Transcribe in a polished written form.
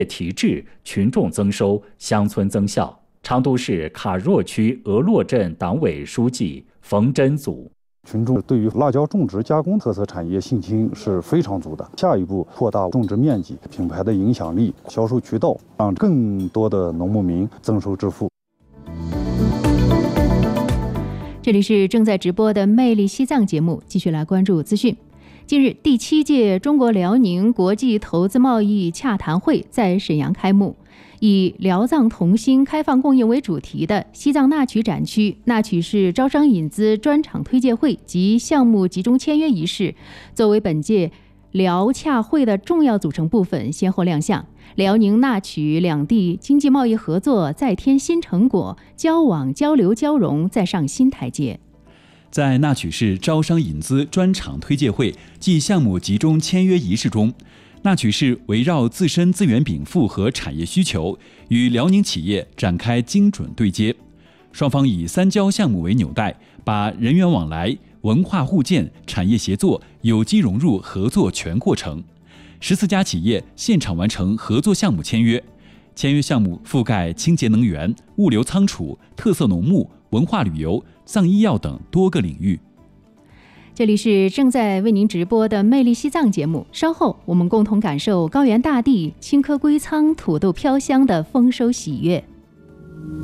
提质，群众增收，乡村增效。成都市卡若区俄洛镇党委书记冯真祖。 群众对于辣椒种植加工特色产业信心是非常足的。下一步扩大种植面积、品牌的影响力、销售渠道，让更多的农牧民增收致富。 这里是正在直播的《魅力西藏》节目，继续来关注资讯。近日，第7届中国辽宁国际投资贸易洽谈会在沈阳开幕。以辽藏同心开放共赢为主题的西藏纳曲展区纳曲市招商引资专场推介会及项目集中签约仪式，作为本届辽洽会的重要组成部分，先后亮相。辽宁纳曲两地经济贸易合作再添新成果，交往交流交融再上新台阶。 在纳曲市招商引资专场推介会暨项目集中签约仪式中，纳曲市围绕自身资源禀赋和产业需求，与辽宁企业展开精准对接。双方以3交项目为纽带，把人员往来、文化互鉴、产业协作有机融入合作全过程。14家企业现场完成合作项目签约，签约项目覆盖清洁能源、物流仓储、特色农牧、文化旅游、藏医药等多个领域。 这里是正在为您直播的《魅力西藏》节目，稍后我们共同感受高原大地青稞归仓、土豆飘香的丰收喜悦。